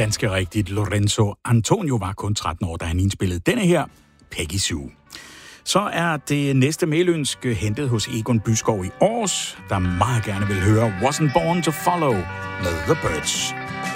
ganske rigtigt. Lorenzo Antonio var kun 13 år, da han indspillede denne her, Peggy Sue. Så er det næste mailønske hentet hos Egon Byskov i Aarhus, der meget gerne vil høre Wasn't Born to Follow med The Birds.